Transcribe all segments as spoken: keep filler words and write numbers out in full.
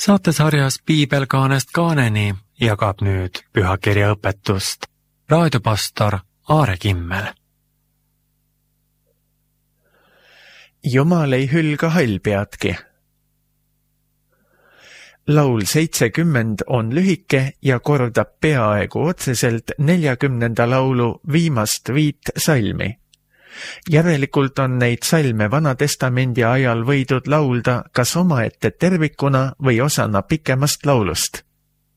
Saatesarjas Piibelkaanest kaaneni jagab nüüd pühakirja õpetust raadiopastor Aare Kimmel. Jumal ei hülga hallpeadki. Laul seitsekümmend on lühike ja kordab peaaegu otseselt neljakümnenda laulu viimast viit salmi. Järelikult on neid salme Vanatestamendi ajal võidud laulda kas omaette tervikuna või osana pikemast laulust.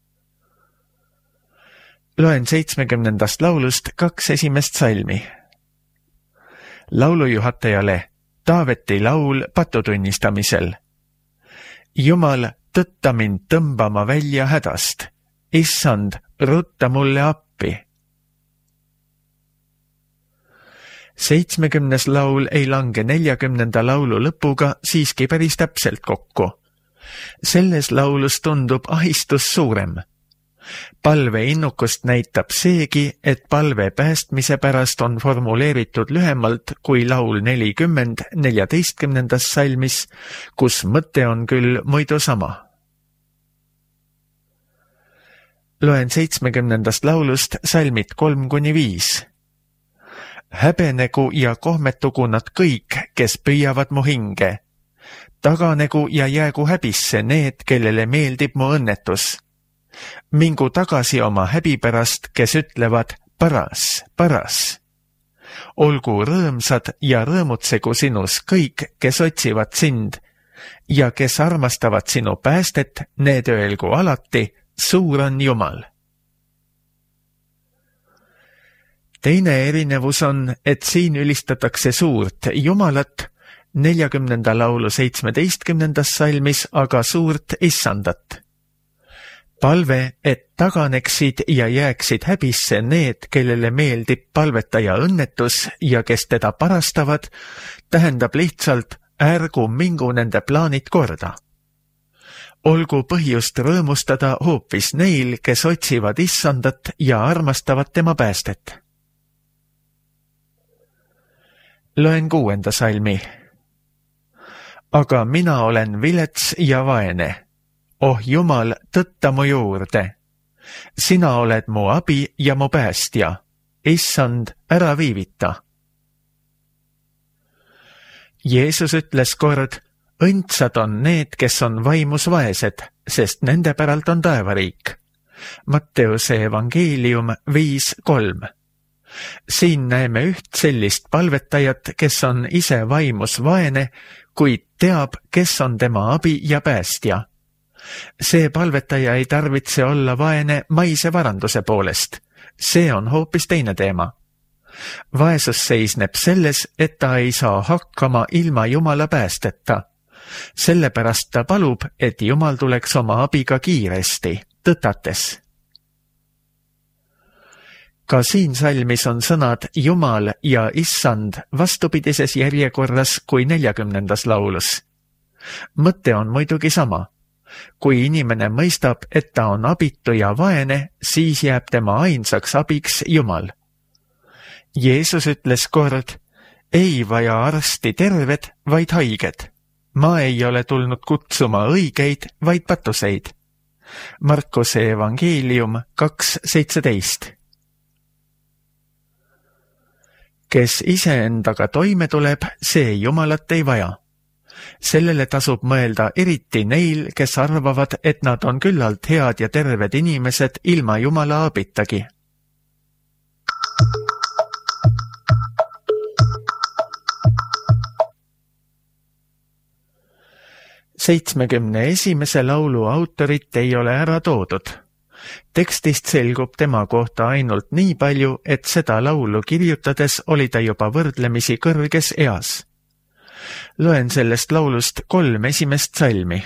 Loen seitsmekümnendast laulust kaks esimest salmi. Laulujuhatajale Taaveti laul patutunnistamisel. Jumal, tõtta mind tõmbama välja hädast. Issand, rutta mulle appi. Seitsmekümnes laul ei lange neljakümnenda laulu lõpuga siiski päris täpselt kokku. Selles laulus tundub ahistus suurem. Palve innukust näitab seegi, et palve päästmise pärast on formuleeritud lühemalt kui laul nelikümmend neljateistkümnendas salmis, kus mõte on küll muidu sama. Loen seitsmekümnendast laulust salmid kolm kuni viis. Häbenegu ja kohmetugu nad kõik, kes püüavad mu hinge. Taganegu ja jäägu häbisse need, kellele meeldib mu õnnetus. Mingu tagasi oma häbi pärast, kes ütlevad paras, paras. Olgu rõõmsad ja rõõmutsegu sinus kõik, kes otsivad sind, ja kes armastavad sinu päästet, need öelgu alati, suur on Jumal. Teine erinevus on, et siin ülistatakse suurt Jumalat, neljakümnenda laulu seitsmeteistkümnendas salmis aga suurt Issandat. Palve, et taganeksid ja jääksid häbisse need, kellele meeldib palvetaja õnnetus ja kes teda parastavad, tähendab lihtsalt ärgu mingu nende plaanid korda. Olgu põhjust rõõmustada hoopis neil, kes otsivad Issandat ja armastavad tema päästet. Loen kuuenda salmi. Aga mina olen vilets ja vaene. Oh Jumal, tõtta mu juurde. Sina oled mu abi ja mu päästja. Issand, ära viivita. Jeesus ütles kord, õndsad on need, kes on vaimus vaesed, sest nende päralt on taevariik. Matteuse evangeelium viis kolm. Siin näeme üht sellist palvetajat, kes on ise vaimus vaene, kuid teab, kes on tema abi ja päästja. See palvetaja ei tarvitse olla vaene maise varanduse poolest. See on hoopis teine teema. Vaesus seisneb selles, et ta ei saa hakkama ilma Jumala päästeta. Sellepärast ta palub, et Jumal tuleks oma abiga kiiresti, tõtates. Ka siin salmis on sõnad Jumal ja Issand vastupidises järjekorras kui neljakümnendas laulus. Mõte on muidugi sama. Kui inimene mõistab, et ta on abitu ja vaene, siis jääb tema ainsaks abiks Jumal. Jeesus ütles kord, ei vaja arsti terved, vaid haiged. Ma ei ole tulnud kutsuma õigeid, vaid patuseid. Markuse evangeelium kaks seitseteist. Kes iseendaga toime tuleb, see Jumalat ei vaja. Sellele tasub mõelda eriti neil, kes arvavad, et nad on küllalt head ja terved inimesed ilma Jumala abitagi. Seitsmekümne esimese laulu autorit ei ole ära toodud. Tekstist selgub tema kohta ainult nii palju, et seda laulu kirjutades oli ta juba võrdlemisi kõrges eas. Loen sellest laulust kolm esimest salmi.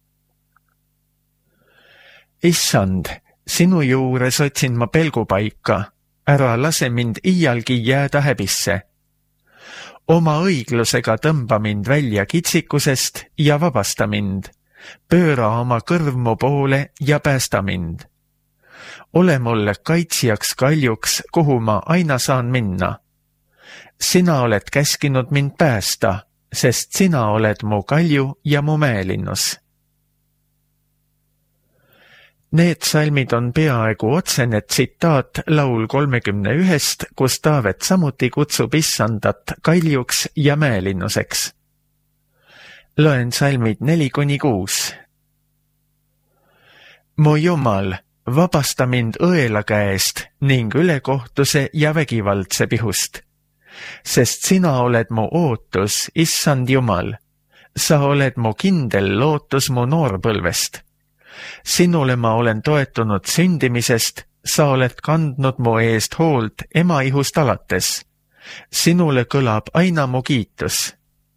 Issand, sinu juures otsin ma pelgupaika, ära lase mind iialgi jääda häbisse. Oma õiglusega tõmba mind välja kitsikusest ja vabasta mind. Pööra oma kõrv mu poole ja päästa mind. Ole mulle kaitsjaks kaljuks, kuhu ma aina saan minna. Sina oled käskinud mind päästa, sest sina oled mu kalju ja mu mäelinnus. Need salmid on peaaegu otsene tsitaat laul kolmekümne ühest, kus Taavet samuti kutsub issandat kaljuks ja mäelinnuseks. Loen salmid neli kuni kuus. Mu Jumal, vabasta mind õela käest ning ülekohtuse ja vägivaldse pihust. Sest sina oled mu ootus, issand Jumal. Sa oled mu kindel lootus mu noorpõlvest. Sinule ma olen toetunud sündimisest, sa oled kandnud mu eest hoolt emaihust alates. Sinule kõlab aina mu kiitus.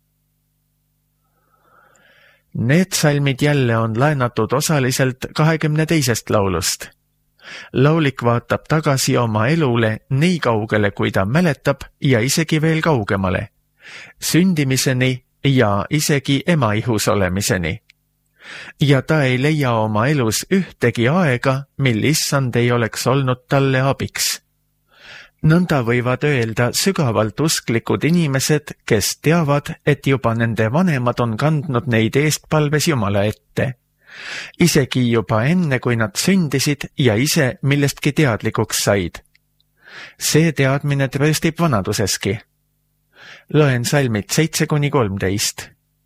Need salmid jälle on laenatud osaliselt kahekümne teisest laulust. Laulik vaatab tagasi oma elule nii kaugele, kui ta mäletab ja isegi veel kaugemale. Sündimiseni ja isegi emaihus olemiseni. Ja ta ei leia oma elus ühtegi aega, mil issand ei oleks olnud talle abiks. Nõnda võivad öelda sügavalt usklikud inimesed, kes teavad, et juba nende vanemad on kandnud neid eestpalves Jumala ette. Isegi juba enne, kui nad sündisid ja ise millestki teadlikuks said. See teadmine trööstib vanaduseski. Loen salmid seitse kuni kolmteist.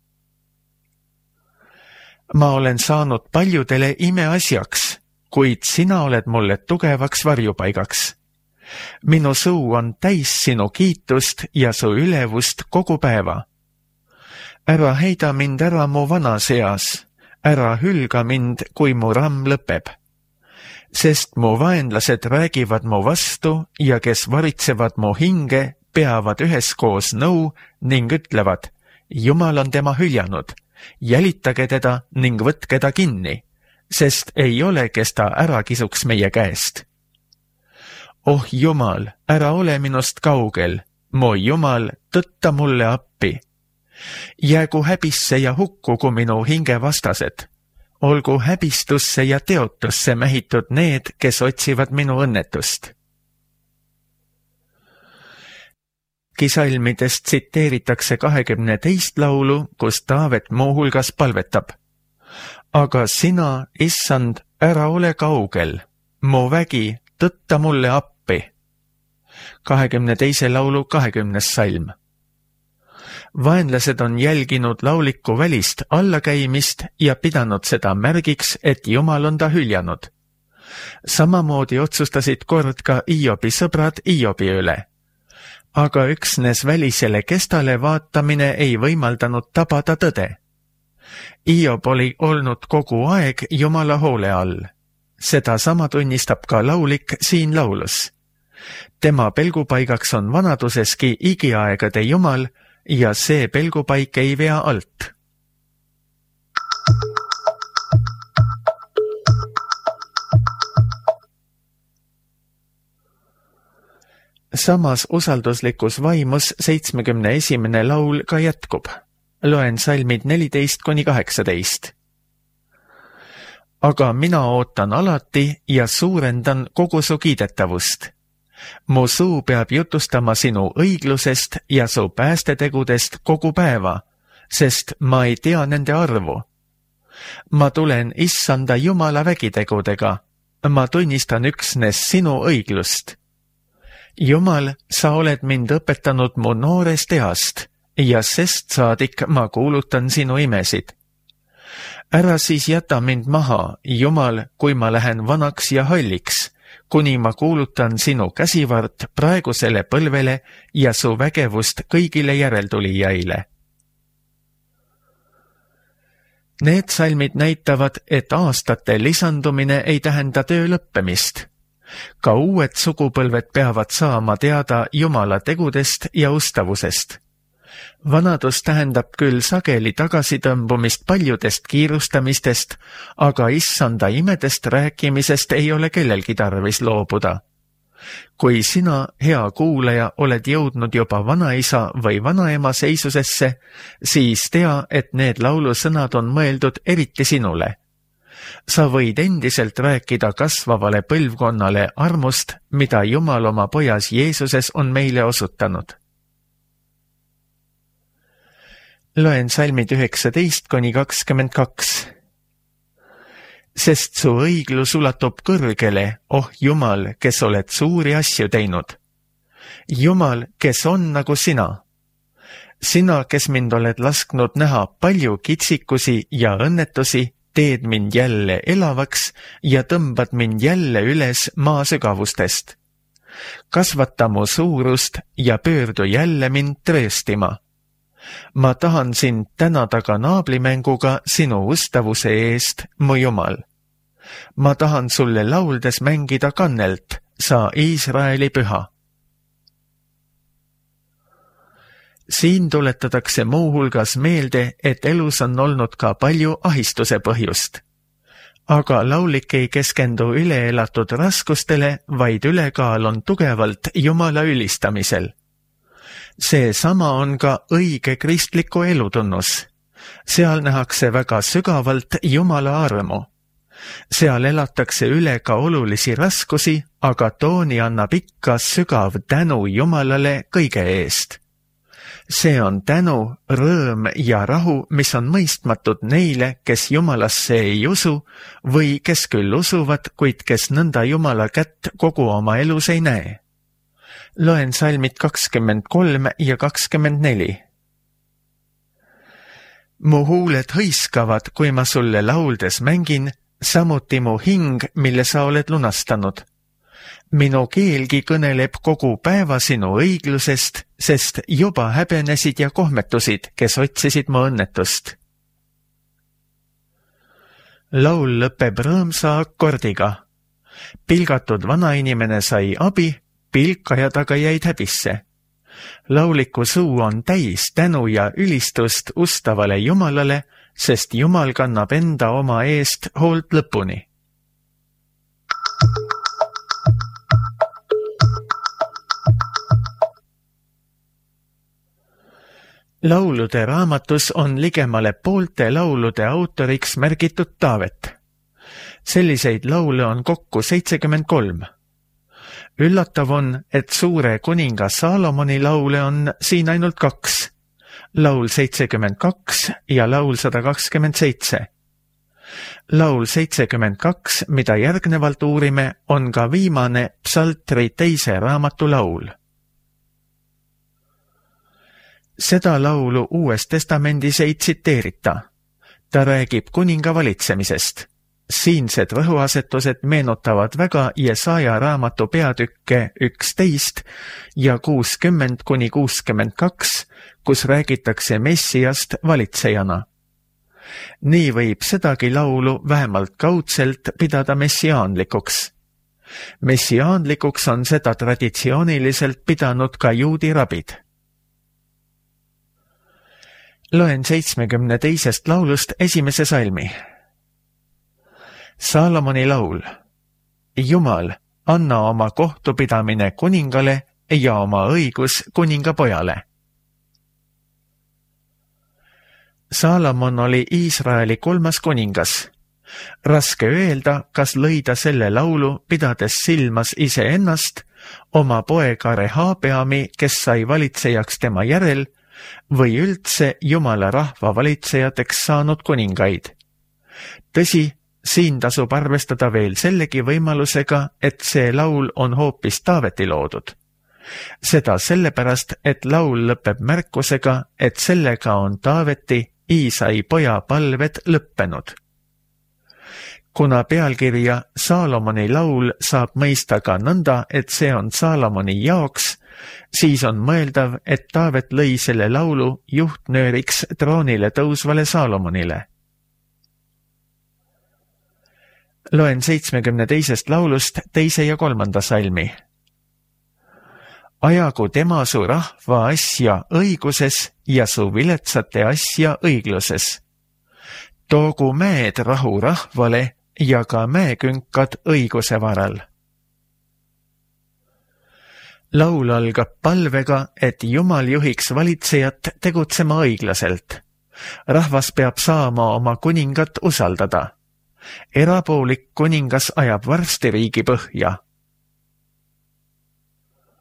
Ma olen saanud paljudele imeasjaks, kuid sina oled mulle tugevaks varjupaigaks. Minu suu on täis sinu kiitust ja su ülevust kogu päeva. Ära heida mind ära mu vanas eas, ära hülga mind, kui mu ramm lõpeb. Sest mu vaenlased räägivad mu vastu ja kes varitsevad mu hinge, peavad üheskoos nõu ning ütlevad, Jumal on tema hüljanud, jälitage teda ning võtke ta kinni, sest ei ole, kes ta ära kisuks meie käest. Oh Jumal, ära ole minust kaugel, mu Jumal, tõtta mulle appi. Jäägu häbisse ja hukkugu minu hinge vastased. Olgu häbistusse ja teotusse mähitud need, kes otsivad minu õnnetust. Salmidest tsiteeritakse kahekümne teist laulu, kus Taavet muuhulgas palvetab. Aga sina, issand, ära ole kaugel, mu vägi, tõtta mulle appi. kahekümne teise laulu kahekümnes salm. Vaenlased on jälginud lauliku välist allakäimist ja pidanud seda märgiks, et Jumal on ta hüljanud. Samamoodi otsustasid kord ka Iobi sõbrad Iobi üle. Aga üksnes välisele kestale vaatamine ei võimaldanud tabada tõde. Iob oli olnud kogu aeg Jumala hoole all. Seda sama tunnistab ka laulik siin laulus. Tema pelgupaigaks on vanaduseski igiaegade Jumal ja see pelgupaik ei vea alt. Samas usalduslikus vaimus seitsmekümne esimene laul ka jätkub. Loen salmid neliteist kuni kaheksateist. Aga mina ootan alati ja suurendan kogu su kiidetavust. Mu suu peab jutustama sinu õiglusest ja su päästetegudest kogu päeva, sest ma ei tea nende arvu. Ma tulen issanda Jumala vägitegudega, ma tunnistan üksnes sinu õiglust. Jumal, sa oled mind õpetanud mu noorest east ja sest saadik ma kuulutan sinu imesid. Ära siis jäta mind maha, Jumal, kui ma lähen vanaks ja halliks, kuni ma kuulutan sinu käsivart praegusele põlvele ja su vägevust kõigile järeltulijaile. Need salmid näitavad, et aastate lisandumine ei tähenda töö lõppemist. Ka uued sugupõlved peavad saama teada Jumala tegudest ja ustavusest. Vanadus tähendab küll sageli tagasitõmbumist paljudest kiirustamistest, aga issanda imedest rääkimisest ei ole kellelgi tarvis loobuda. Kui sina, hea kuulaja, oled jõudnud juba vanaisa või vanaema seisusesse, siis tea, et need laulusõnad on mõeldud eriti sinule. Sa võid endiselt rääkida kasvavale põlvkonnale armust, mida Jumal oma pojas Jeesuses on meile osutanud. Loen salmid üheksateist kuni kakskümmend kaks. sest su õiglus ulatub kõrgele, oh Jumal, kes oled suuri asju teinud. Jumal, kes on nagu sina. Sina, kes mind oled lasknud näha palju kitsikusi ja õnnetusi, teed mind jälle elavaks ja tõmbad mind jälle üles maa sügavustest. Kasvata mu suurust ja pöördu jälle mind trööstima. Ma tahan sind tänada ka naablimänguga sinu ustavuse eest, mu Jumal. Ma tahan sulle lauldes mängida kannelt, sa Iisraeli püha. Siin tuletatakse muuhulgas meelde, et elus on olnud ka palju ahistuse põhjust. Aga laulik ei keskendu üleelatud raskustele, vaid ülekaal on tugevalt Jumala ülistamisel. See sama on ka õige kristliku elutunnus. Seal nähakse väga sügavalt Jumala armu. Seal elatakse üle ka olulisi raskusi, aga tooni annab ikka sügav tänu Jumalale kõige eest. See on tänu, rõõm ja rahu, mis on mõistmatud neile, kes Jumalasse ei usu või kes küll usuvad, kuid kes nõnda Jumala kätt kogu oma elus ei näe. Loen salmid kakskümmend kolm ja kakskümmend neli. Mu huuled hõiskavad, kui ma sulle lauldes mängin, samuti mu hing, mille sa oled lunastanud. Minu keelgi kõneleb kogu päeva sinu õiglusest, sest juba häbenesid ja kohmetusid, kes otsisid mu õnnetust. Laul lõpeb rõõmsa akordiga. Pilgatud vanainimene sai abi, pilkajad aga jäid häbisse. Lauliku suu on täis tänu ja ülistust ustavale Jumalale, sest Jumal kannab enda oma eest hoolt lõpuni. Laulude raamatus on ligemale poolte laulude autoriks märgitud Taavet. Selliseid laule on kokku seitsekümmend kolm. Üllatav on, et suure kuninga Saalomoni laule on siin ainult kaks. Laul seitsekümmend kaks ja laul sada kakskümmend seitse. Laul seitsekümmend kaks, mida järgnevalt uurime, on ka viimane psaltri teise raamatu laul. Seda laulu Uues Testamendis ei tsiteerita. Ta räägib kuninga valitsemisest. Siinsed rõhuasetused meenutavad väga Jesaja raamatu peatükke üksteist ja kuuskümmend kuni kuuskümmend kaks, kus räägitakse Messiast valitsejana. Nii võib sedagi laulu vähemalt kaudselt pidada messiaanlikuks. Messiaanlikuks on seda traditsiooniliselt pidanud ka juudi rabid. Loen seitsmekümne teisest laulust esimese salmi. Saalomoni laul. Jumal, anna oma kohtupidamine kuningale ja oma õigus kuningapojale. Saalomon oli Iisraeli kolmas kuningas. Raske öelda, kas lõi ta selle laulu, pidades silmas iseennast, oma poega Rehabeami, kes sai valitsejaks tema järel, või üldse Jumala rahva valitsejateks saanud kuningaid. Tõsi, siin tasub arvestada veel sellegi võimalusega, et see laul on hoopis Taaveti loodud. Seda sellepärast, et laul lõpeb märkusega, et sellega on Taaveti, Iisai poja palved lõppenud. Kuna pealkirja Saalomoni laul saab mõista ka nõnda, et see on Saalomoni jaoks, siis on mõeldav, et Taavet lõi selle laulu juhtnööriks troonile tõusvale Saalomonile. Loen seitsmekümne teisest laulust teise ja kolmanda salmi. Ajagu tema su rahva asja õiguses ja su viletsate asja õigluses. Toogu mäed rahu rahvale ja ka mäekünkad õiguse varal. Laul algab palvega, et Jumal juhiks valitsejat tegutsema õiglaselt. Rahvas peab saama oma kuningat usaldada. Erapoolik kuningas ajab varsti riigi põhja.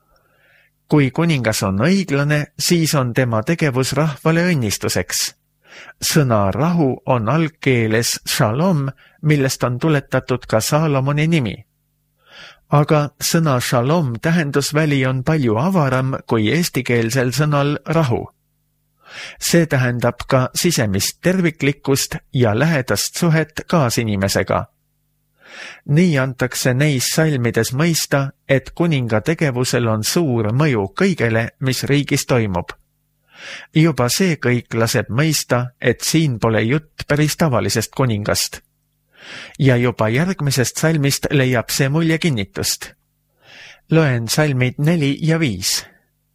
Kui kuningas on õiglane, siis on tema tegevus rahvale õnnistuseks. Sõna rahu on algkeeles shalom, millest on tuletatud ka Saalomoni nimi. Aga sõna shalom tähendusväli on palju avaram kui eestikeelsel sõnal rahu. See tähendab ka sisemist terviklikkust ja lähedast suhet kaasinimesega. Nii antakse neis salmides mõista, et kuninga tegevusel on suur mõju kõigele, mis riigis toimub. Juba see kõik laseb mõista, et siin pole jutt päris tavalisest kuningast. Ja juba järgmisest salmist leiab see mulje kinnitust. Loen salmid neli ja viis.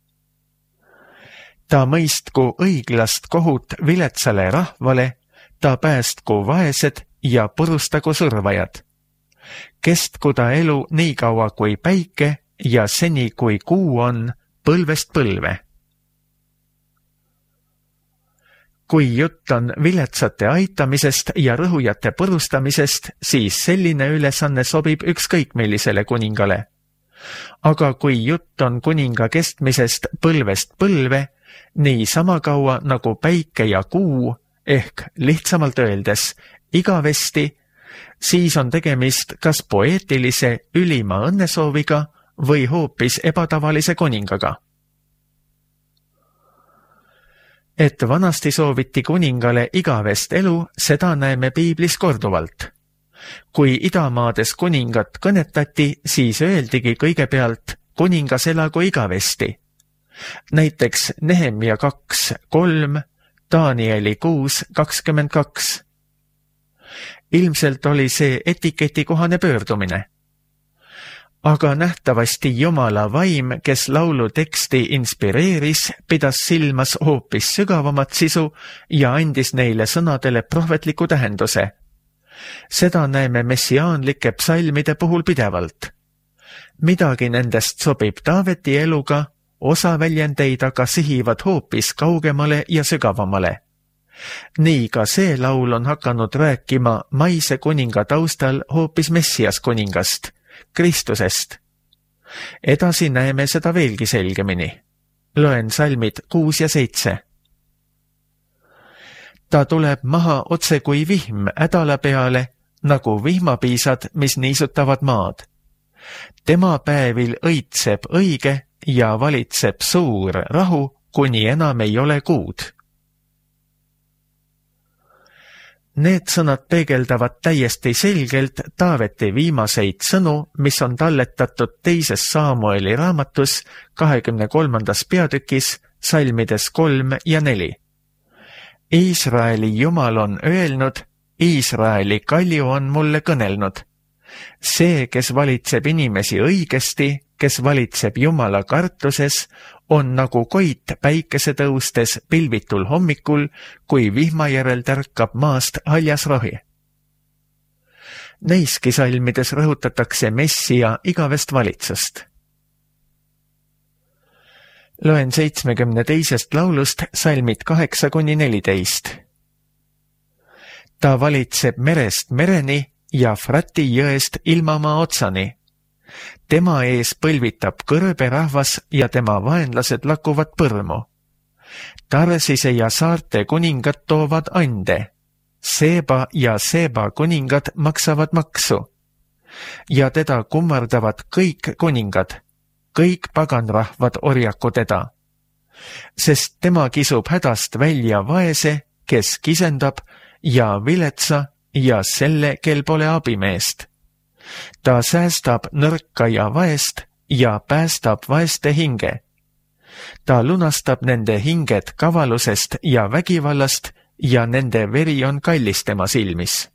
Ta mõistku õiglast kohut viletsale rahvale, ta päästku vaesed ja purustagu survajad. Kestku ta elu nii kaua kui päike ja seni kui kuu on põlvest põlve. Kui jutt on viletsate aitamisest ja rõhujate purustamisest, siis selline ülesanne sobib ükskõik millisele kuningale. Aga kui jutt on kuninga kestmisest põlvest põlve, nii sama kaua nagu päike ja kuu, ehk lihtsamalt öeldes igavesti, siis on tegemist kas poeetilise ülima õnnesooviga või hoopis ebatavalise kuningaga. Et vanasti sooviti kuningale igavest elu, seda näeme piiblis korduvalt. Kui idamaades kuningat kõnetati, siis öeldigi kõigepealt kuningas elagu igavesti. Näiteks Nehemia kaks kolm, Danieli kuus kakskümmend kaks. Ilmselt oli see etiketikohane pöördumine. Aga nähtavasti Jumala vaim, kes laulu teksti inspireeris, pidas silmas hoopis sügavamat sisu ja andis neile sõnadele prohvetliku tähenduse. Seda näeme messiaanlike psalmide puhul pidevalt. Midagi nendest sobib Taaveti eluga, osa väljendeid aga sihivad hoopis kaugemale ja sügavamale. Nii ka see laul on hakanud rääkima maise kuninga taustal hoopis Messias kuningast, Kristusest. Edasi näeme seda veelgi selgemini. Loen salmid kuus ja seitse. Ta tuleb maha otse kui vihm ädala peale, nagu vihmapiisad, mis niisutavad maad. Tema päevil õitseb õige ja valitseb suur rahu, kuni enam ei ole kuud. Need sõnad peegeldavad täiesti selgelt Taaveti viimaseid sõnu, mis on talletatud teises Saamueli raamatus kahekümne kolmandas peatükis, salmides kolm ja neli. Iisraeli Jumal on öelnud, Iisraeli kalju on mulle kõnelnud. See, kes valitseb inimesi õigesti, kes valitseb Jumala kartuses, on nagu koit päikese tõustes pilvitul hommikul, kui vihma järel tärkab maast haljas rohi. Neiski salmides rõhutatakse Messia igavest valitsust. Loen seitsmekümne teisest laulust salmid kaheksa kuni neliteist. Ta valitseb merest mereni ja Frati jõest ilmamaa otsani. Tema ees põlvitab kõrbe rahvas ja tema vaenlased lakuvad põrmu. Tarsise ja saarte kuningad toovad ande. Seeba ja Seeba kuningad maksavad maksu. Ja teda kummardavad kõik kuningad, kõik paganrahvad orjaku teda. Sest tema kisub hädast välja vaese, kes kisendab, ja viletsa ja selle, kel pole abimeest. Ta säästab nõrka ja vaest ja päästab vaeste hinge. Ta lunastab nende hinged kavalusest ja vägivallast ja nende veri on kallis tema silmis.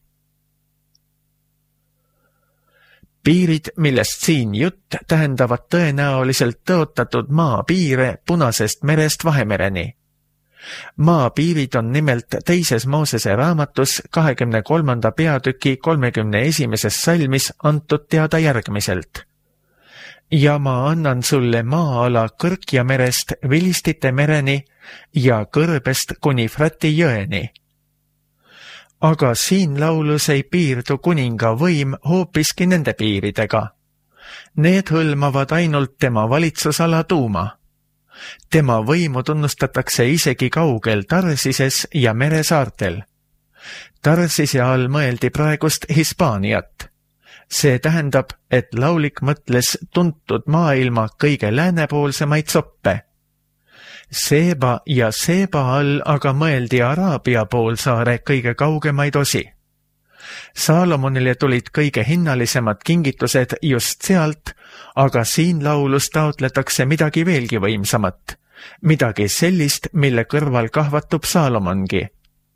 Piirid, millest siin jutt, tähendavad tõenäoliselt tõotatud maapiire Punasest merest Vahemereni. Maapiirid on nimelt teises Moosese raamatus kahekümne kolmanda peatüki kolmekümne esimeses salmis antud teada järgmiselt. Ja ma annan sulle maa-ala Kõrkja merest Vilistite mereni ja kõrbest kuni Frati jõeni. Aga siin laulus ei piirdu kuninga võim hoopiski nende piiridega. Need hõlmavad ainult tema valitsusala tuuma. tema võimu tunnustatakse isegi kaugel Tarsises ja meresaartel. Tarsise all mõeldi praegust Hispaaniat. See tähendab, et laulik mõtles tuntud maailma kõige läänepoolsemaid soppe. Seeba ja Seeba all aga mõeldi Araabia poolsaare kõige kaugemaid osi. Saalomonile tulid kõige hinnalisemad kingitused just sealt, aga siin laulus taotletakse midagi veelgi võimsamat, midagi sellist, mille kõrval kahvatub Saalomongi.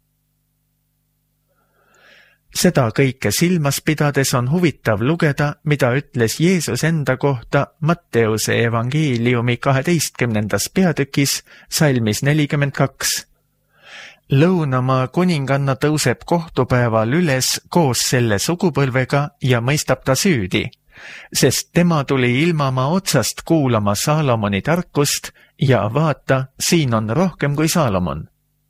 Seda kõike silmas pidades on huvitav lugeda, mida ütles Jeesus enda kohta Matteuse evangeeliumi kaheteistkümnendas peatükis salmis nelikümmend kaks. Lõunamaa kuninganna tõuseb kohtupäeval üles koos selle sugupõlvega ja mõistab ta süüdi, sest tema tuli ilmamaa otsast kuulama Saalomoni tarkust ja vaata, siin on rohkem kui Saalomon.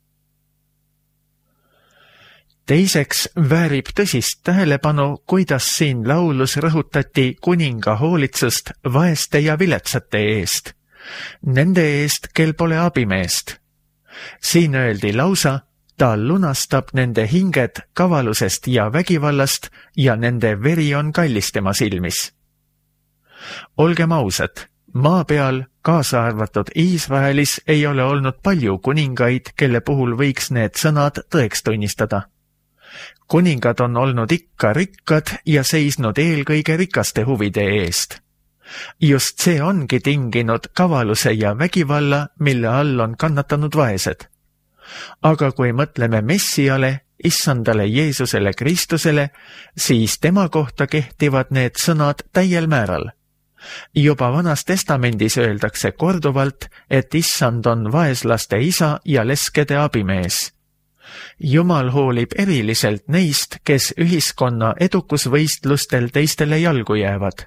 Teiseks väärib tõsist tähelepanu, kuidas siin laulus rõhutati kuninga hoolitsust vaeste ja viletsate eest, nende eest, kel pole abimeest. Siin öeldi lausa, ta lunastab nende hinged kavalusest ja vägivallast ja nende veri on kallis tema silmis. Olgem ausad, maa peal, kaasa arvatud Iisraelis, ei ole olnud palju kuningaid, kelle puhul võiks need sõnad tõeks tunnistada. Kuningad on olnud ikka rikkad ja seisnud eelkõige rikaste huvide eest. Just see ongi tinginud kavaluse ja vägivalla, mille all on kannatanud vaesed. Aga kui mõtleme Messiale, issandale Jeesusele Kristusele, siis tema kohta kehtivad need sõnad täiel määral. Juba Vanas Testamendis öeldakse korduvalt, et issand on vaeslaste isa ja leskede abimees. Jumal hoolib eriliselt neist, kes ühiskonna edukusvõistlustel teistele jalgu jäävad.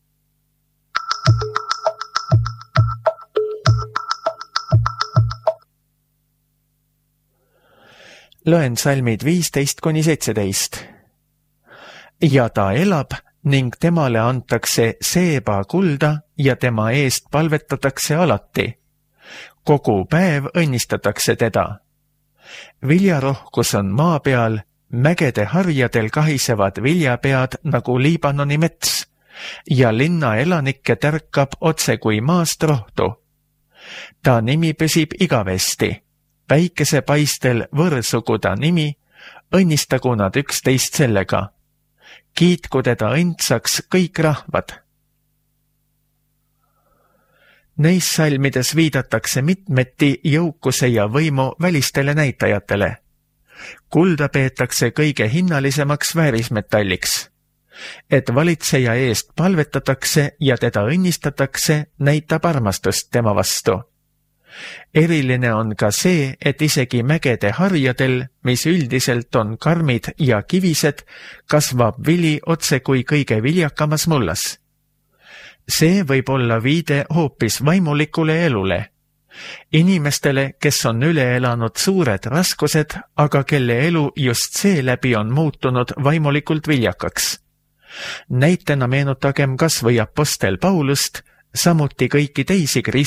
Loen salmid viisteist kuni seitseteist. Ja ta elab ning temale antakse Seeba kulda ja tema eest palvetatakse alati. Kogu päev õnnistatakse teda. Viljarohkus on maa peal, mägede harjadel kahisevad viljapead nagu Liibanoni mets ja linna elanikke tärkab otse kui maast rohtu. Ta nimi püsib igavesti, päikesepaistel võrsugu ta nimi, õnnistagu nad üksteist sellega. Kiitku teda õndsaks kõik rahvad. Neis salmides viidatakse mitmeti jõukuse ja võimu välistele näitajatele. Kulda peetakse kõige hinnalisemaks väärismetalliks. Et valitseja eest palvetatakse ja teda õnnistatakse, näitab armastust tema vastu. Eriline on ka see, et isegi mägede harjadel, mis üldiselt on karmid ja kivised, kasvab vili otse kui kõige viljakamas mullas. See võib olla viide hoopis vaimulikule elule. Inimestele, kes on üle elanud suured raskused, aga kelle elu just seeläbi on muutunud vaimulikult viljakaks. Näitena meenutagem kas või apostel Paulust, samuti kõiki teisi kristlaste,